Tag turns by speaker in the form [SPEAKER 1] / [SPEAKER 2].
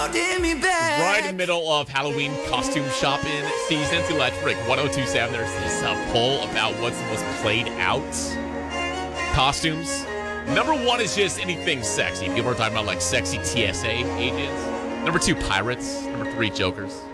[SPEAKER 1] Right in the middle of Halloween costume shopping season. To Rick 1027, there's this poll about what's the most played out costumes. Number one is just anything sexy. People are talking about like sexy TSA agents. Number two, pirates. Number three, Jokers.